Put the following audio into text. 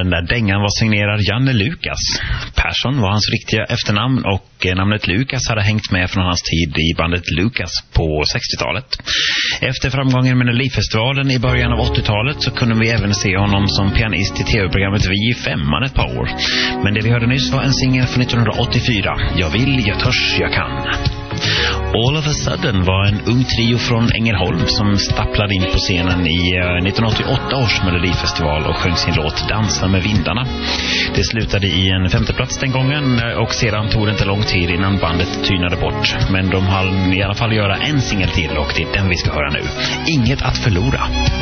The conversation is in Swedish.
Den där dängan var signerad Janne Lukas. Persson var hans riktiga efternamn och namnet Lukas hade hängt med från hans tid i bandet Lukas på 60-talet. Efter framgången med Melodifestivalen i början av 80-talet så kunde vi även se honom som pianist i tv-programmet Vi i femman ett par år. Men det vi hörde nyss var en singel från 1984. Jag vill, jag törs, jag kan. All of a sudden var en ung trio från Ängelholm som stapplade in på scenen i 1988 års Melodifestival och sjöng sin låt Dansa med vindarna. Det slutade i en femteplats den gången och sedan tog det inte lång tid innan bandet tynade bort. Men de hann i alla fall göra en singel till och det är den vi ska höra nu. Inget att förlora.